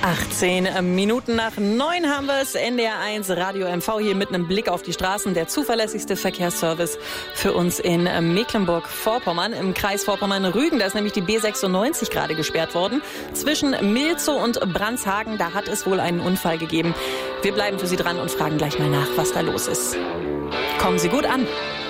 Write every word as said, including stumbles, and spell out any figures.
achtzehn Minuten nach neun haben wir es. N D R eins Radio M V hier mit einem Blick auf die Straßen. Der zuverlässigste Verkehrsservice für uns in Mecklenburg-Vorpommern. Im Kreis Vorpommern-Rügen, da ist nämlich die B sechsundneunzig gerade gesperrt worden. Zwischen Milzow und Brandshagen, da hat es wohl einen Unfall gegeben. Wir bleiben für Sie dran und fragen gleich mal nach, was da los ist. Kommen Sie gut an.